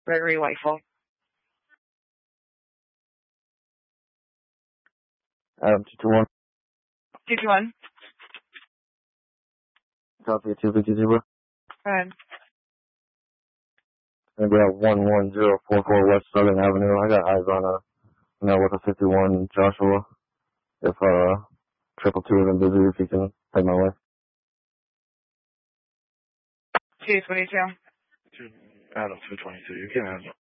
Gregory Whiteful. Adam 221. 221. Copy 250. Go ahead. Gonna be at 11044 West Southern Avenue. I got eyes on with a 51 Joshua. If 222 isn't busy, if you can head my way. 222. Adam 222. You can have